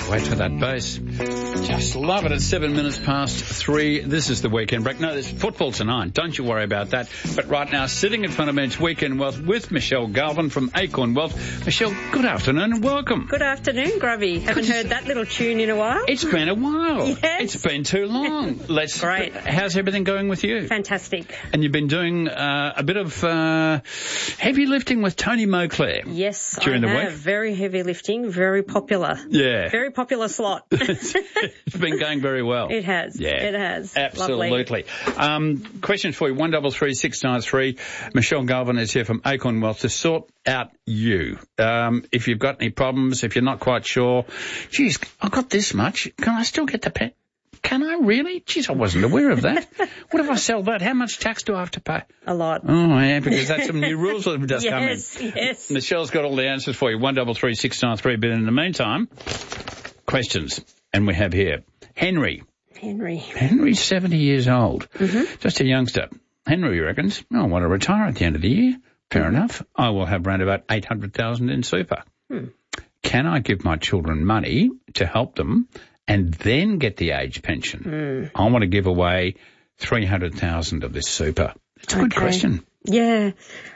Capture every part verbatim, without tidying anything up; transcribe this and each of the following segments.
Wait for that bass. Just love it. It's seven minutes past three. This is the Weekend Break. No, there's football tonight. Don't you worry about that. But right now, sitting in front of me, it's Weekend Wealth with Michelle Galvin from Acorn Wealth. Michelle, good afternoon and welcome. Good afternoon, Grubby. Haven't heard that little tune in a while. It's been a while. Yes. It's been too long. Let's. Great. How's everything going with you? Fantastic. And you've been doing uh, a bit of uh, heavy lifting with Tony Moclair. Yes, during I the have. week. Very heavy lifting, very popular. Yeah. Very popular slot. It's been going very well. It has. Yeah. It has. Absolutely. Um, questions for you. One double three six nine three. Michelle Galvin is here from Acorn Wealth to sort out you. Um, if you've got any problems, if you're not quite sure, geez, I've got this much. Can I still get the pet? Can I really? Geez, I wasn't aware of that. What if I sell that? How much tax do I have to pay? A lot. Oh, yeah, because that's some new rules that have just come in. Yes, yes. Michelle's got all the answers for you. One double three six nine three. But in the meantime, questions. And we have here Henry. Henry. Henry's seventy years old. Mm-hmm. Just a youngster. Henry reckons, oh, I want to retire at the end of the year. Fair enough. I will have around about eight hundred thousand dollars in super. Hmm. Can I give my children money to help them and then get the age pension? Mm. I want to give away three hundred thousand dollars of this super. It's a good Okay. question. Yeah.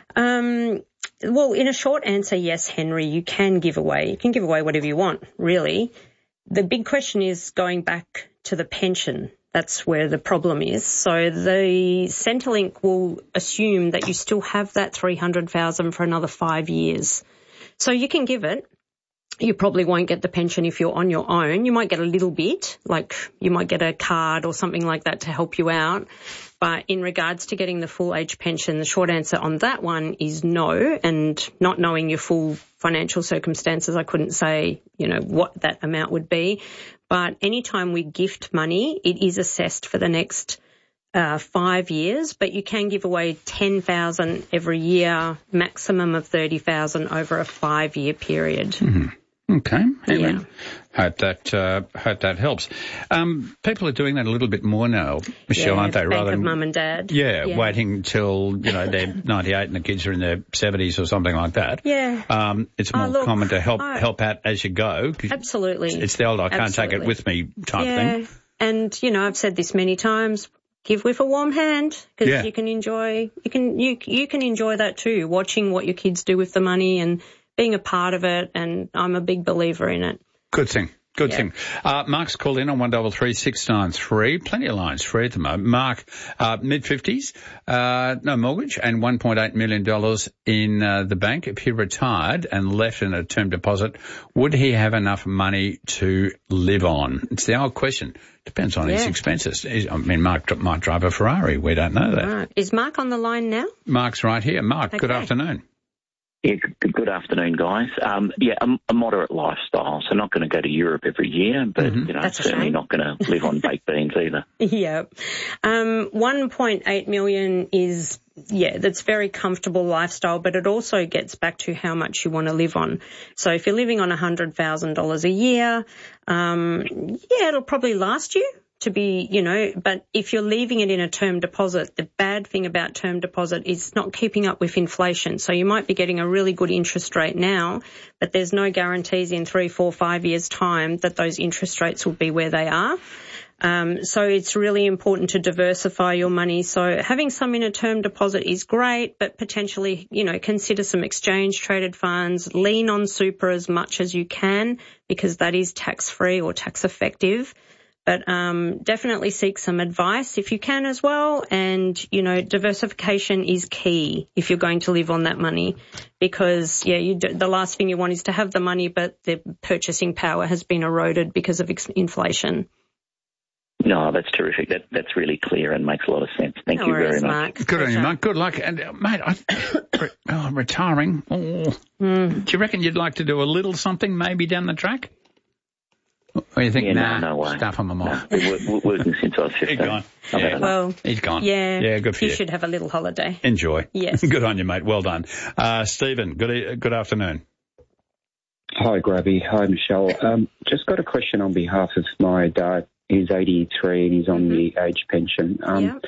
Um, well, in a short answer, yes, Henry, you can give away. You can give away whatever you want, really. The big question is going back to the pension. That's where the problem is. So the Centrelink will assume that you still have that three hundred thousand dollars for another five years. So you can give it. You probably won't get the pension if you're on your own. You might get a little bit, like you might get a card or something like that to help you out. But in regards to getting the full age pension, the short answer on that one is no. And not knowing your full financial circumstances, I couldn't say, you know, what that amount would be. But anytime we gift money, it is assessed for the next uh, five years. But you can give away ten thousand dollars every year, maximum of thirty thousand dollars over a five-year period. Mm-hmm. Okay. Henry. Yeah. Hope that uh, hope that helps. Um, people are doing that a little bit more now, Michelle, Yeah, aren't they? bank Rather of than mum and dad. Yeah, Yeah. waiting until you know they're ninety-eight and the kids are in their seventies or something like that. Yeah. Um, it's Oh, more look, common to help I- help out as you go. 'Cause Absolutely. It's the old I can't take it Absolutely. with me type yeah. thing. And, you know, I've said this many times, give with a warm hand because Yeah. you can enjoy, you can, you, you can enjoy that too, watching what your kids do with the money and being a part of it. And I'm a big believer in it. Good thing. Good Yeah. thing. Uh, Mark's called in on one double three six nine three. Plenty of lines free at the moment. Mark, uh, mid fifties, uh, no mortgage, and one point eight million dollars in uh, the bank. If he retired and left in a term deposit, would he have enough money to live on? It's the old question. Depends on his Yeah. expenses. He's- I mean, Mark dr- might drive a Ferrari. We don't know that. Right. Is Mark on the line now? Mark's right here. Mark, good Okay. afternoon. Yeah, good, good afternoon, guys. Um, yeah, a, a moderate lifestyle, so not going to go to Europe every year, but Mm-hmm. you know, That's a certainly shame. not going to live on baked beans either. Yeah. Um, one point eight million is, yeah, that's very comfortable lifestyle, but it also gets back to how much you want to live on. So if you're living on one hundred thousand dollars a year, um, yeah, it'll probably last you to be, you know, but if you're leaving it in a term deposit, the bad thing about term deposit is it's not keeping up with inflation. So you might be getting a really good interest rate now, but there's no guarantees in three, four, five years' time that those interest rates will be where they are. Um, so it's really important to diversify your money. So having some in a term deposit is great, but potentially, you know, consider some exchange traded funds, lean on super as much as you can because that is tax free or tax effective. But um, definitely seek some advice if you can as well. And, you know, diversification is key if you're going to live on that money because, yeah, you do, the last thing you want is to have the money, but the purchasing power has been eroded because of ex- inflation. No, that's terrific. That that's really clear and makes a lot of sense. Thank No you worries, very much. Mark. Good on you, Pleasure. Mark. Good luck. And, uh, mate, I, oh, retiring. Oh. Mm. Do you reckon you'd like to do a little something maybe down the track? Or you think, Yeah, no, nah, no way. stuff on my No, mind. we're wor- working since I was He's fifteen. gone. I've had Yeah. enough. Well, He's gone. yeah. Yeah, good for you. you. should have a little holiday. Enjoy. Yes. Good on you, mate. Well done. Uh, Stephen, good e- good afternoon. Hi, Grabby. Hi, Michelle. Um, just got a question on behalf of my dad. He's eighty-three and he's on Mm-hmm. the age pension. Um, Yeah.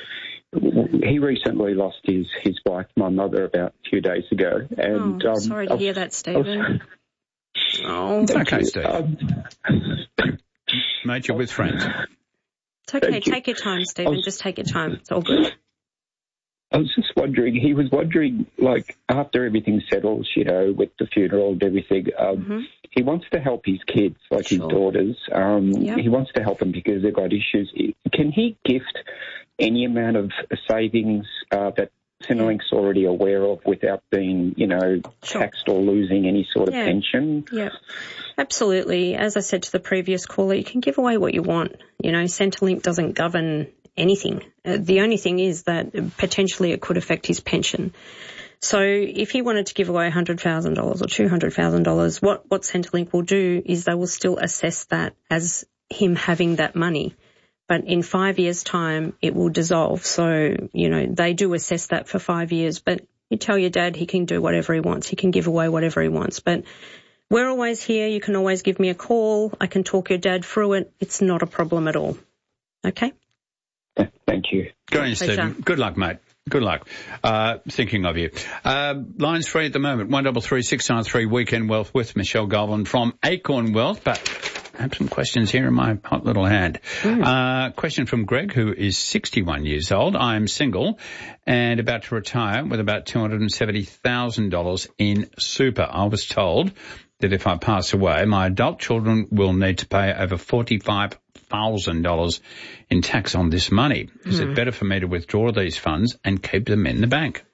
He recently lost his, his wife, my mother, about a few days ago. And Oh, um, sorry I to was- hear that, I was- Stephen. Oh, It's okay, Steve. Um, Mate, you're with friends. it's okay. thank you. Take your time, Stephen. Just take your time. It's all good. I was just wondering, he was wondering, like, after everything settles, you know, with the funeral and everything, um, Mm-hmm. he wants to help his kids, like Sure. his daughters. Um, Yep. He wants to help them because they've got issues. Can he gift any amount of savings uh, that Centrelink's already aware of without being, you know, Sure. taxed or losing any sort of Yeah. pension? Yeah, absolutely. As I said to the previous caller, you can give away what you want. You know, Centrelink doesn't govern anything. Uh, the only thing is that potentially it could affect his pension. So if he wanted to give away one hundred thousand dollars or two hundred thousand dollars, what, what Centrelink will do is they will still assess that as him having that money. But in five years' time, it will dissolve. So, you know, they do assess that for five years. But you tell your dad he can do whatever he wants. He can give away whatever he wants. But we're always here. You can always give me a call. I can talk your dad through it. It's not a problem at all. Okay? Thank you. Go on, Pleasure. Stephen. Good luck, mate. Good luck. Uh, thinking of you. Uh, lines free at the moment. One double three six nine three Weekend Wealth with Michelle Galvin from Acorn Wealth. But I have some questions here in my hot little hand. Mm. Uh, question from Greg, who is sixty-one years old. I am single and about to retire with about two hundred seventy thousand dollars in super. I was told that if I pass away, my adult children will need to pay over forty-five thousand dollars in tax on this money. Is mm. it better for me to withdraw these funds and keep them in the bank?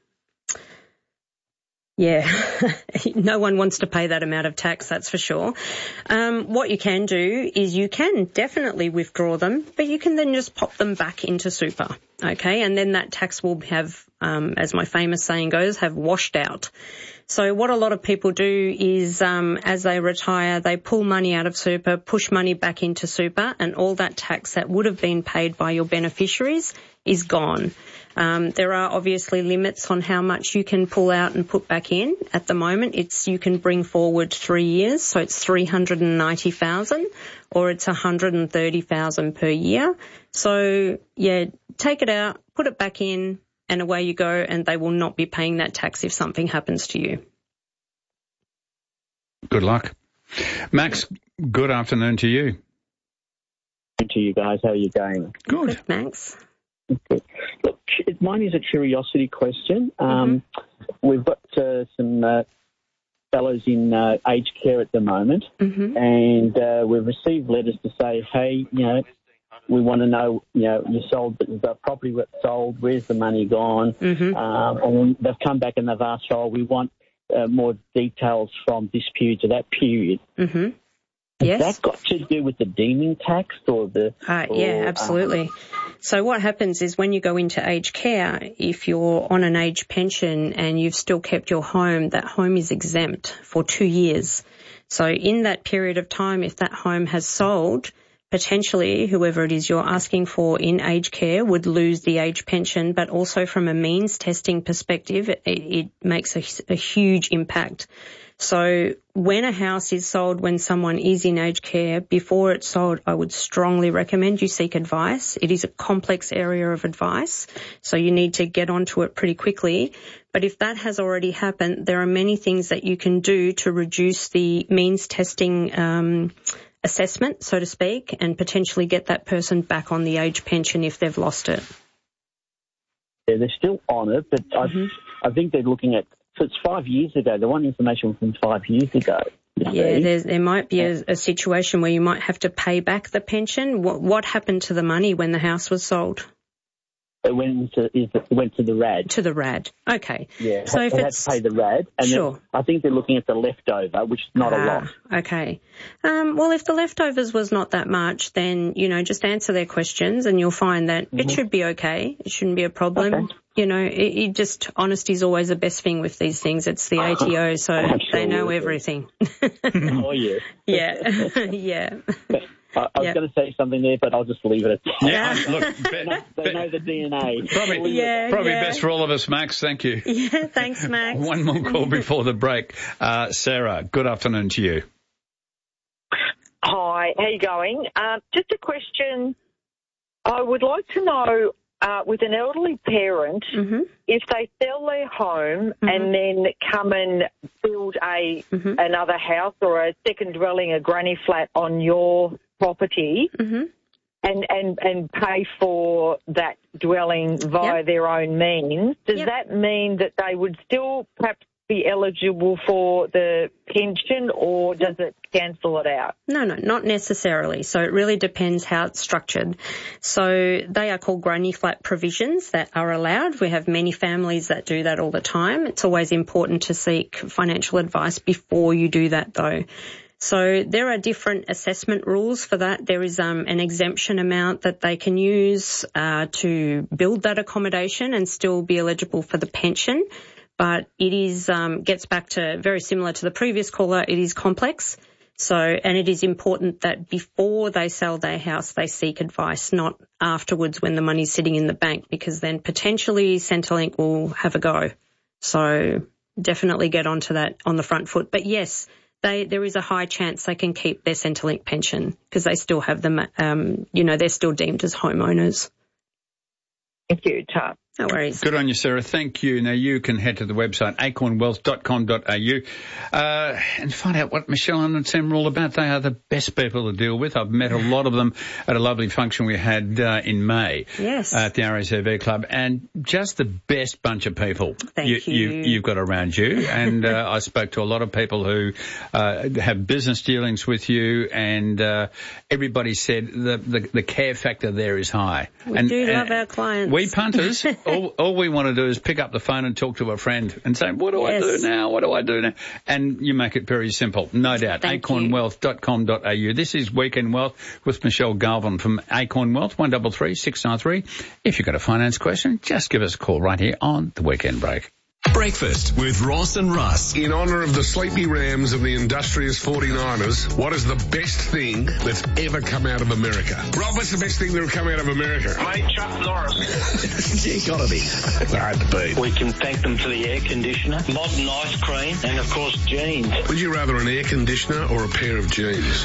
Yeah, no one wants to pay that amount of tax, that's for sure. Um, what you can do is you can definitely withdraw them, but you can then just pop them back into super, okay? And then that tax will have, um, as my famous saying goes, have washed out. So what a lot of people do is um, as they retire, they pull money out of super, push money back into super, and all that tax that would have been paid by your beneficiaries is gone. Um, there are obviously limits on how much you can pull out and put back in. At the moment, it's you can bring forward three years, so it's three hundred ninety thousand dollars or it's one hundred thirty thousand dollars per year. So, yeah, take it out, put it back in, and away you go, and they will not be paying that tax if something happens to you. Good luck. Max, good afternoon to you. To you guys, how are you going? Good. Good, Max. Good. Look, mine is a curiosity question. Um, mm-hmm. We've got uh, some uh, fellows in uh, aged care at the moment, mm-hmm. and uh, we've received letters to say, hey, you know, we want to know, you know, you sold the property was sold, where's the money gone? Mm-hmm. Um, and they've come back and they've asked, oh, we want uh, more details from this period to that period. Mm-hmm. Has yes. that got to do with the deeming tax or the... Uh, or, yeah, absolutely. Um, so what happens is when you go into aged care, if you're on an age pension and you've still kept your home, that home is exempt for two years. So in that period of time, if that home has sold, potentially whoever it is you're asking for in aged care would lose the age pension, but also from a means testing perspective, it, it makes a, a huge impact. So when a house is sold, when someone is in aged care, before it's sold, I would strongly recommend you seek advice. It is a complex area of advice, so you need to get onto it pretty quickly. But if that has already happened, there are many things that you can do to reduce the means testing um assessment, so to speak, and potentially get that person back on the age pension if they've lost it. Yeah, they're still on it, but mm-hmm. I, I think they're looking at, so it's five years ago. They want information from five years ago. Yeah, there's, there might be a, a situation where you might have to pay back the pension. What, what happened to the money when the house was sold? It went to, it went to the R A D. To the R A D. Okay. Yeah, so if they it's, had to pay the R A D. And sure. I think they're looking at the leftover, which is not ah, a lot. Okay. Um, well, if the leftovers was not that much, then, you know, just answer their questions and you'll find that mm-hmm. it should be okay. It shouldn't be a problem. Okay. You know, it, it just, honesty is always the best thing with these things. It's the A T O, so they know everything. Oh, yeah. Yeah. Yeah. But I, I was yep. going to say something there, but I'll just leave it at that. Yeah, look, be, they, know, they know the D N A. Probably, yeah, probably yeah. best for all of us, Max. Thank you. Yeah, thanks, Max. One more call before the break. Uh, Sarah, good afternoon to you. Hi, how you going? Um, just a question. I would like to know uh, with an elderly parent, Mm-hmm. if they sell their home Mm-hmm. and then come and build a Mm-hmm. another house or a second dwelling, a granny flat on your property, Mm-hmm. and, and, and pay for that dwelling via Yep. their own means, does Yep. that mean that they would still perhaps be eligible for the pension, or does it cancel it out? No, no, not necessarily. So it really depends how it's structured. So they are called granny flat provisions that are allowed. We have many families that do that all the time. It's always important to seek financial advice before you do that, though. So there are different assessment rules for that. There is um, an exemption amount that they can use uh, to build that accommodation and still be eligible for the pension. But it is um, gets back to very similar to the previous caller. It is complex. So, and it is important that before they sell their house, they seek advice, not afterwards when the money's sitting in the bank, because then potentially Centrelink will have a go. So definitely get onto that on the front foot. But yes, they, there is a high chance they can keep their Centrelink pension because they still have them, um, you know, they're still deemed as homeowners. Thank you, Tom. No worries. Good on you, Sarah. Thank you. Now, you can head to the website, acorn wealth dot com dot a u, uh, and find out what Michelle and Sam are all about. They are the best people to deal with. I've met a lot of them at a lovely function we had uh, in May. Yes. Uh, at the R A C V Club, and just the best bunch of people Thank you, you. you, you've got around you. And uh, I spoke to a lot of people who uh, have business dealings with you, and uh, everybody said the, the, the care factor there is high. We and, do and love our clients. We punters, all, all we want to do is pick up the phone and talk to a friend and say, what do Yes. I do now? What do I do now? And you make it very simple, no doubt. Thank acorn wealth dot com dot a u. This is Weekend Wealth with Michelle Galvin from Acorn Wealth, one double three six nine three. If you've got a finance question, just give us a call right here on the Weekend Break. Breakfast with Ross and Russ. In honour of the Sleepy Rams and the industrious forty-niners, what is the best thing that's ever come out of America? Rob, what's the best thing that will come out of America? Mate, Chuck Norris. You gotta be. Hard to beat. We can thank them for the air conditioner, modern ice cream, and of course jeans. Would you rather an air conditioner or a pair of jeans?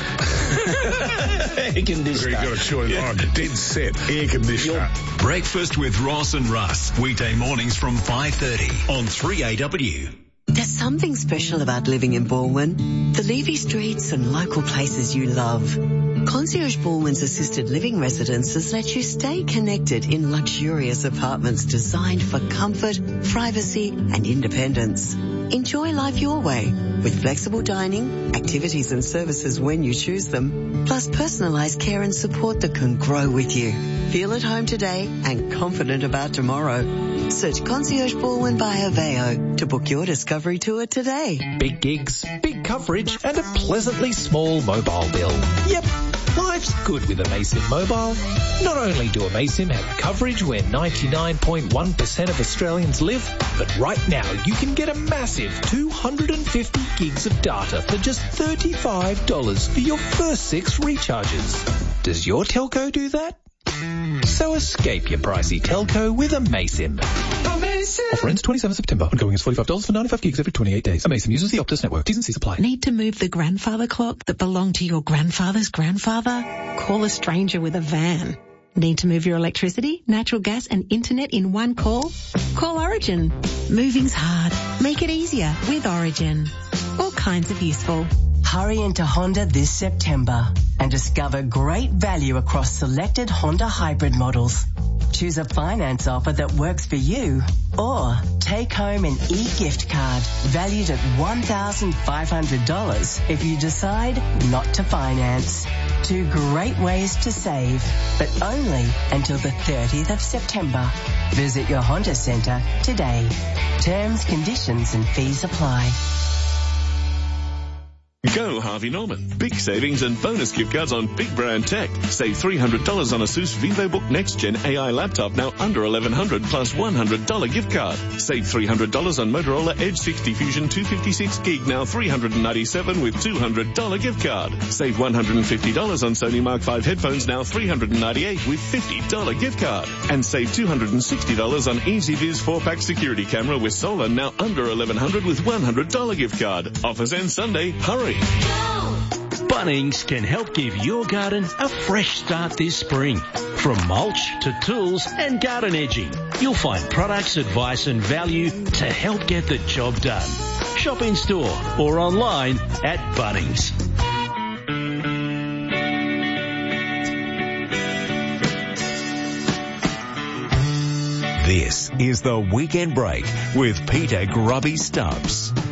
Air conditioner. You've got a choice. Yeah. Oh, dead set. Air conditioner. Breakfast with Ross and Russ. Weekday mornings from five thirty on three A W. There's something special about living in Balwyn. The leafy streets and local places you love. Concierge Balwyn's assisted living residences let you stay connected in luxurious apartments designed for comfort, privacy and independence. Enjoy life your way with flexible dining, activities and services when you choose them, plus personalised care and support that can grow with you. Feel at home today and confident about tomorrow. Search Concierge Balwyn by Aveo to book your discovery tour today. Big gigs, big coverage and a pleasantly small mobile bill. Yep, life's good with Amasim Mobile. Not only do Amasim have coverage where ninety-nine point one percent of Australians live, but right now you can get a massive two hundred fifty gigs of data for just thirty-five dollars for your first six recharges. Does your telco do that? So escape your pricey telco with Amasim. Amasim. Offer ends twenty-seventh of September. Ongoing is forty-five dollars for ninety-five gigs every twenty-eight days. Amasim uses the Optus network. T's and C's apply. Need to move the grandfather clock that belonged to your grandfather's grandfather? Call a stranger with a van. Need to move your electricity, natural gas and internet in one call? Call Origin. Moving's hard. Make it easier with Origin. All kinds of useful. Hurry into Honda this September and discover great value across selected Honda hybrid models. Choose a finance offer that works for you or take home an e-gift card valued at one thousand five hundred dollars if you decide not to finance. Two great ways to save, but only until the thirtieth of September. Visit your Honda Centre today. Terms, conditions and fees apply. Go Harvey Norman. Big savings and bonus gift cards on big brand tech. Save three hundred dollars on Asus VivoBook Next Gen A I laptop, now under eleven hundred dollars plus one hundred dollars gift card. Save three hundred dollars on Motorola Edge sixty Fusion two fifty-six gig, now three hundred ninety-seven dollars with two hundred dollars gift card. Save one hundred fifty dollars on Sony Mark five headphones, now three hundred ninety-eight dollars with fifty dollars gift card. And save two hundred sixty dollars on EasyViz four pack security camera with solar, now under eleven hundred dollars with one hundred dollars gift card. Offers end Sunday. Hurry. But Bunnings can help give your garden a fresh start this spring. From mulch to tools and garden edging, you'll find products, advice and value to help get the job done. Shop in store or online at Bunnings. This is the Weekend Break with Peter Grubby Stubbs.